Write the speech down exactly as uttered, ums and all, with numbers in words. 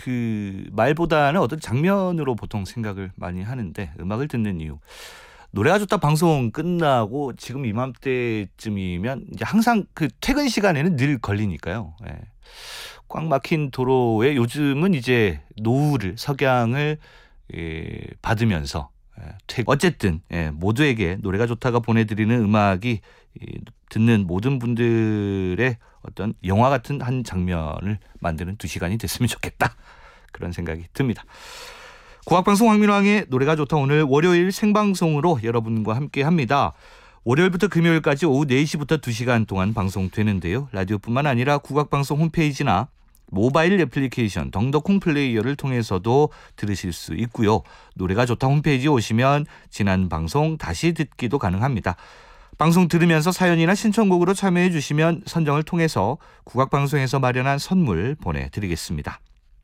그 말보다는 어떤 장면으로 보통 생각을 많이 하는데 음악을 듣는 이유. 노래가 좋다 방송 끝나고 지금 이맘때쯤이면 이제 항상 그 퇴근 시간에는 늘 걸리니까요. 예. 꽉 막힌 도로에 요즘은 이제 노을을 석양을 예, 받으면서 예, 퇴... 어쨌든 예, 모두에게 노래가 좋다가 보내드리는 음악이 이, 듣는 모든 분들의 어떤 영화 같은 한 장면을 만드는 두 시간이 됐으면 좋겠다. 그런 생각이 듭니다. 국악방송 황민왕의 노래가 좋다 오늘 월요일 생방송으로 여러분과 함께합니다. 월요일부터 금요일까지 오후 네 시부터 두 시간 동안 방송되는데요. 라디오뿐만 아니라 국악방송 홈페이지나 모바일 애플리케이션 덩더콩 플레이어를 통해서도 들으실 수 있고요. 노래가 좋다 홈페이지에 오시면 지난 방송 다시 듣기도 가능합니다. 방송 들으면서 사연이나 신청곡으로 참여해 주시면 선정을 통해서 국악방송에서 마련한 선물 보내드리겠습니다.